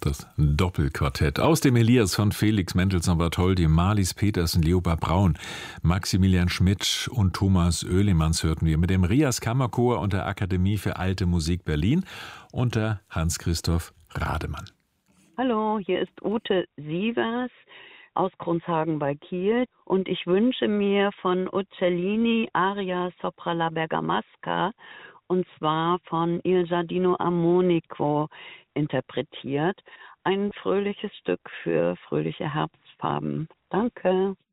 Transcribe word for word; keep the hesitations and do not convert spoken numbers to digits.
Das Doppelquartett aus dem Elias von Felix Mendelssohn Bartholdy, Marlies Petersen, Leopold Braun, Maximilian Schmidt und Thomas Oehlemanns hörten wir mit dem Rias Kammerchor und der Akademie für Alte Musik Berlin unter Hans-Christoph Rademann. Hallo, hier ist Ute Sievers aus Kronshagen bei Kiel und ich wünsche mir von Uccellini Aria sopra la Bergamasca und zwar von Il Giardino Armonico interpretiert. Ein fröhliches Stück für fröhliche Herbstfarben. Danke.